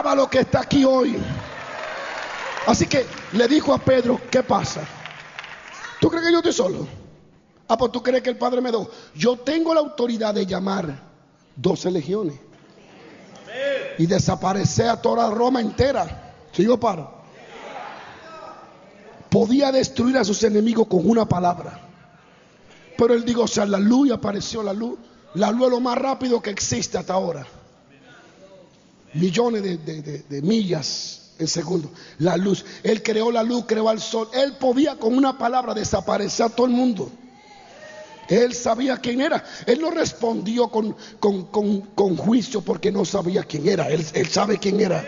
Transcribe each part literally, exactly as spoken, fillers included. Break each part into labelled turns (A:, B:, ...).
A: a lo que está aquí hoy. Así que le dijo a Pedro, ¿qué pasa? ¿Tú crees que yo estoy solo? Ah, pues tú crees que el Padre me dio. Yo tengo la autoridad de llamar doce legiones y desaparecer a toda Roma entera. ¿Sigo paro? Podía destruir a sus enemigos con una palabra. Pero él dijo, o sea, la luz, y apareció la luz. La luz es lo más rápido que existe hasta ahora. Millones de, de, de, de millas en segundo. La luz. Él creó la luz, creó al sol. Él podía con una palabra desaparecer a todo el mundo. Él sabía quién era. Él no respondió con, con, con, con juicio porque no sabía quién era. Él, él sabe quién era.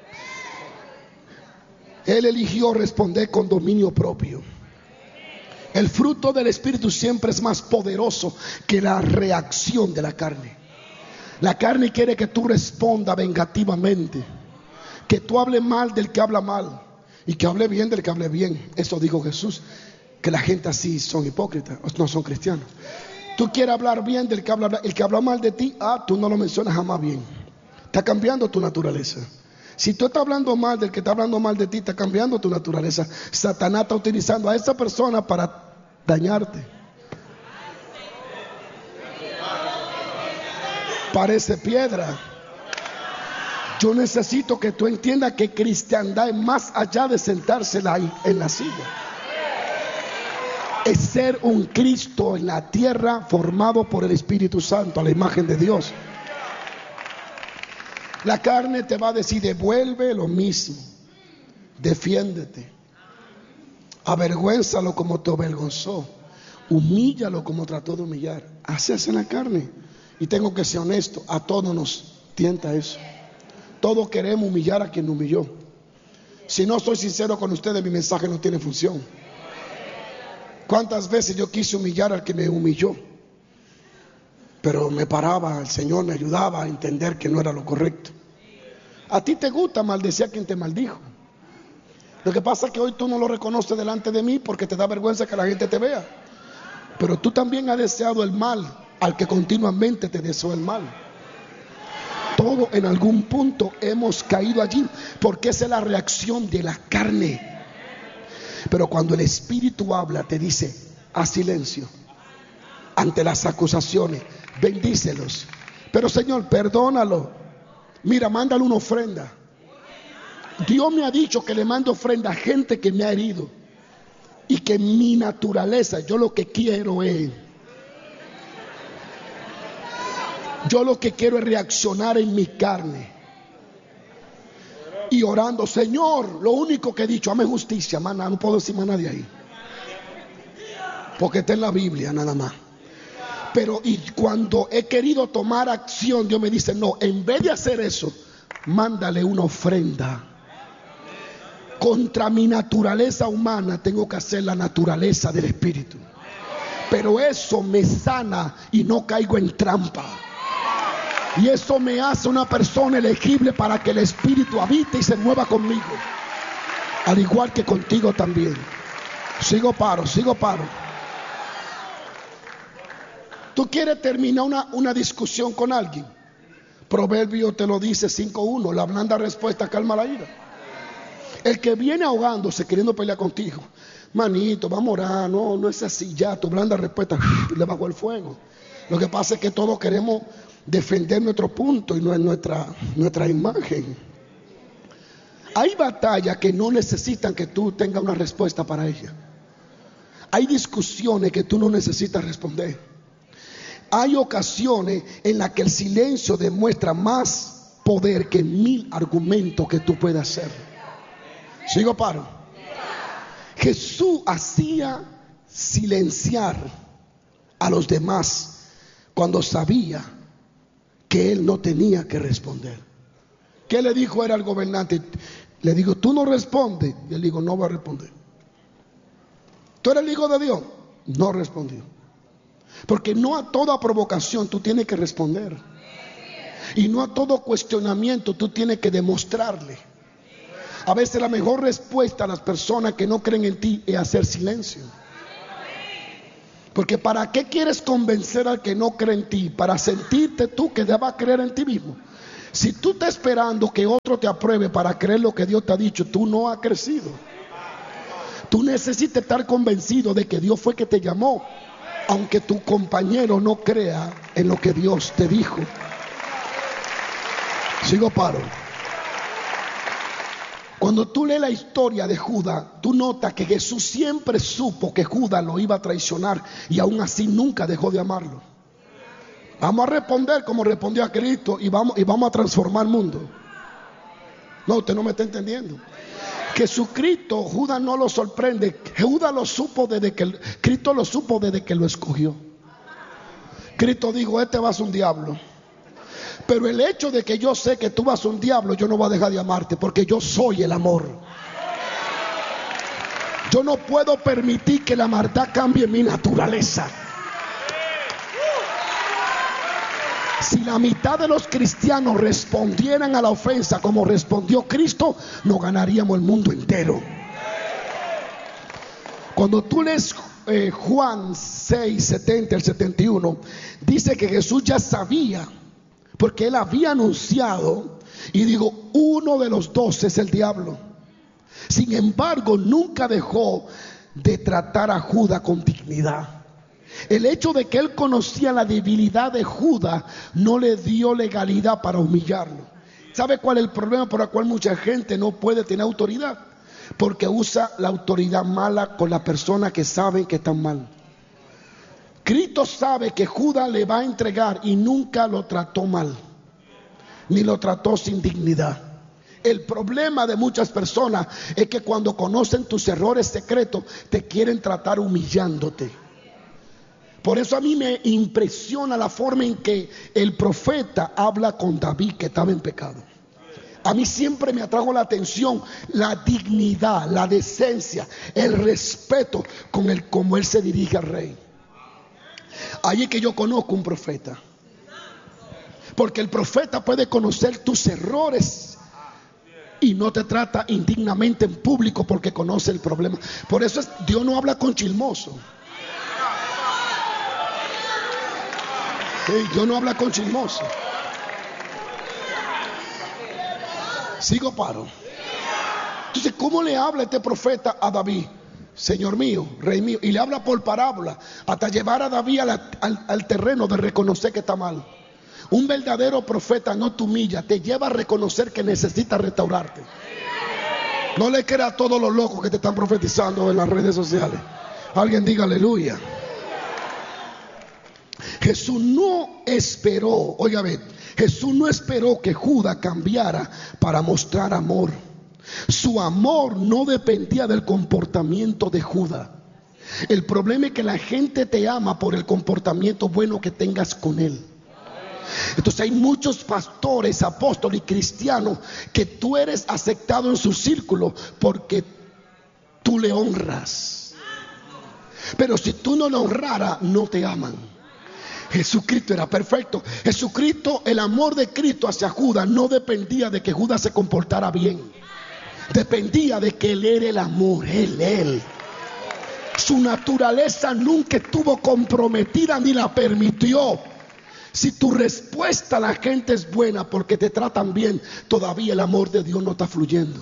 A: Él eligió responder con dominio propio. El fruto del Espíritu siempre es más poderoso que la reacción de la carne. La carne quiere que tú respondas vengativamente, que tú hables mal del que habla mal y que hable bien del que hable bien. Eso dijo Jesús, que la gente así son hipócritas, no son cristianos. Tú quieres hablar bien del que habla, el que habla mal de ti, ah, tú no lo mencionas jamás bien. Está cambiando tu naturaleza. Si tú estás hablando mal del que está hablando mal de ti, está cambiando tu naturaleza. Satanás está utilizando a esa persona para dañarte. Parece piedra. Yo necesito que tú entiendas que cristiandad es más allá de sentarse en la silla. Es ser un Cristo en la tierra formado por el Espíritu Santo a la imagen de Dios. La carne te va a decir, devuelve lo mismo, defiéndete, avergüénzalo como te avergonzó, humíllalo como trató de humillar. Así es en la carne. Y tengo que ser honesto, a todos nos tienta eso. Todos queremos humillar a quien nos humilló. Si no soy sincero con ustedes, mi mensaje no tiene función. ¿Cuántas veces yo quise humillar al que me humilló? Pero me paraba, el Señor me ayudaba a entender que no era lo correcto. A ti te gusta maldecir a quien te maldijo. Lo que pasa es que hoy tú no lo reconoces delante de mí porque te da vergüenza que la gente te vea. Pero tú también has deseado el mal al que continuamente te deseó el mal. Todos en algún punto hemos caído allí porque esa es la reacción de la carne. Pero cuando el Espíritu habla, te dice, haz silencio ante las acusaciones, bendícelos. Pero Señor, perdónalo. Mira, mándale una ofrenda. Dios me ha dicho que le mando ofrenda a gente que me ha herido. Y que mi naturaleza, yo lo que quiero es, yo lo que quiero es reaccionar en mi carne. Y orando, Señor, lo único que he dicho, hazme justicia, más nada, no puedo decir más nada de ahí. Porque está en la Biblia nada más. Pero y cuando he querido tomar acción, Dios me dice, no, en vez de hacer eso, mándale una ofrenda. Contra mi naturaleza humana tengo que hacer la naturaleza del Espíritu. Pero eso me sana y no caigo en trampa. Y eso me hace una persona elegible para que el Espíritu habite y se mueva conmigo. Al igual que contigo también. Sigo paro, sigo paro. Tú quieres terminar una, una discusión con alguien. Proverbio te lo dice cinco uno. La blanda respuesta calma la ira. El que viene ahogándose queriendo pelear contigo, manito, vamos a orar, no, no es así ya, tu blanda respuesta le bajó el fuego. Lo que pasa es que todos queremos defender nuestro punto y no es nuestra, nuestra imagen. Hay batallas que no necesitan que tú tengas una respuesta para ellas. Hay discusiones que tú no necesitas responder. Hay ocasiones en las que el silencio demuestra más poder que mil argumentos que tú puedas hacer. ¿Sigo paro? Jesús hacía silenciar a los demás cuando sabía que él no tenía que responder. ¿Qué le dijo él al gobernante? Le digo, tú no respondes. Y él dijo, no voy a responder. ¿Tú eres el hijo de Dios? No respondió. Porque no a toda provocación tú tienes que responder. Y no a todo cuestionamiento tú tienes que demostrarle. A veces la mejor respuesta a las personas que no creen en ti es hacer silencio. Porque ¿para qué quieres convencer al que no cree en ti? Para sentirte tú que debas creer en ti mismo. Si tú estás esperando que otro te apruebe para creer lo que Dios te ha dicho, tú no has crecido. Tú necesitas estar convencido de que Dios fue que te llamó, aunque tu compañero no crea en lo que Dios te dijo. Sigo paro. Cuando tú lees la historia de Judas, tú notas que Jesús siempre supo que Judas lo iba a traicionar y aún así nunca dejó de amarlo. Vamos a responder como respondió a Cristo y vamos, y vamos a transformar el mundo. No, usted no me está entendiendo. Jesucristo, Judas no lo sorprende. Judas lo supo desde que Cristo lo supo desde que lo escogió. Cristo dijo: este va a ser un diablo. Pero el hecho de que yo sé que tú vas a un diablo, yo no voy a dejar de amarte, porque yo soy el amor. Yo no puedo permitir que la maldad cambie mi naturaleza. Si la mitad de los cristianos respondieran a la ofensa como respondió Cristo, nos ganaríamos el mundo entero. Cuando tú lees eh, Juan seis, setenta al setenta y uno, dice que Jesús ya sabía, porque él había anunciado y dijo: uno de los dos es el diablo. Sin embargo, nunca dejó de tratar a Judas con dignidad. El hecho de que él conocía la debilidad de Judas no le dio legalidad para humillarlo. ¿Sabe cuál es el problema por el cual mucha gente no puede tener autoridad? Porque usa la autoridad mala con las personas que saben que están mal. Cristo sabe que Judas le va a entregar y nunca lo trató mal, ni lo trató sin dignidad. El problema de muchas personas es que cuando conocen tus errores secretos te quieren tratar humillándote. Por eso a mí me impresiona la forma en que el profeta habla con David, que estaba en pecado. A mí siempre me atrajo la atención la dignidad, la decencia, el respeto con el cómo él se dirige al rey. Ahí es que yo conozco un profeta, porque el profeta puede conocer tus errores y no te trata indignamente en público porque conoce el problema. Por eso es, Dios no habla con chismoso. Sí, Dios no habla con chismoso. Sigo paro. Entonces, ¿cómo le habla este profeta a David? Señor mío, rey mío. Y le habla por parábola, hasta llevar a David al, al, al terreno de reconocer que está mal. Un verdadero profeta no te humilla, te lleva a reconocer que necesitas restaurarte. No le creas a todos los locos que te están profetizando en las redes sociales. Alguien diga aleluya. Jesús no esperó, oiga bien, Jesús no esperó que Judas cambiara para mostrar amor. Su amor no dependía del comportamiento de Judas. El problema es que la gente te ama por el comportamiento bueno que tengas con él. Entonces hay muchos pastores, apóstoles y cristianos que tú eres aceptado en su círculo porque tú le honras. Pero si tú no le honraras, no te aman. Jesucristo era perfecto. Jesucristo, el amor de Cristo hacia Judas no dependía de que Judas se comportara bien. Dependía de que él era el amor, él, él. Su naturaleza nunca estuvo comprometida ni la permitió. Si tu respuesta a la gente es buena porque te tratan bien, todavía el amor de Dios no está fluyendo.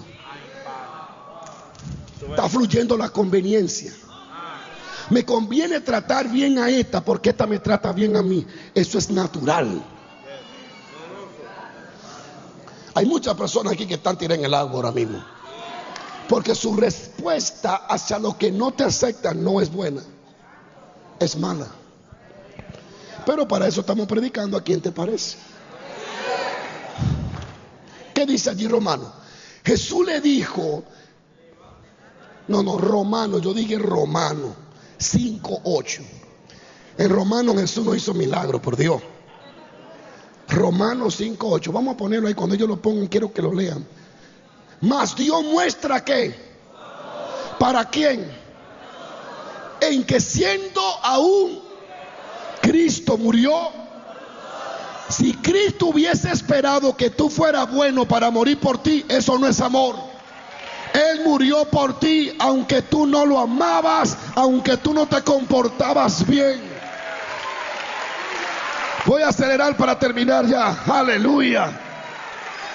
A: Está fluyendo la conveniencia. Me conviene tratar bien a esta porque esta me trata bien a mí. Eso es natural. Hay muchas personas aquí que están tiradas en el agua ahora mismo, porque su respuesta hacia lo que no te aceptan no es buena, es mala. Pero para eso estamos predicando. ¿A quién te parece? ¿Qué dice allí Romano? Jesús le dijo, no, no, Romano, yo dije Romano cinco ocho. En Romano Jesús no hizo milagro, por Dios. Romanos cinco ocho. Vamos a ponerlo ahí, cuando ellos lo pongan quiero que lo lean. Mas Dios muestra que, ¿para quién? En que siendo aún Cristo murió. Si Cristo hubiese esperado que tú fueras bueno para morir por ti, eso no es amor. Él murió por ti aunque tú no lo amabas, aunque tú no te comportabas bien. Voy a acelerar para terminar ya. Aleluya.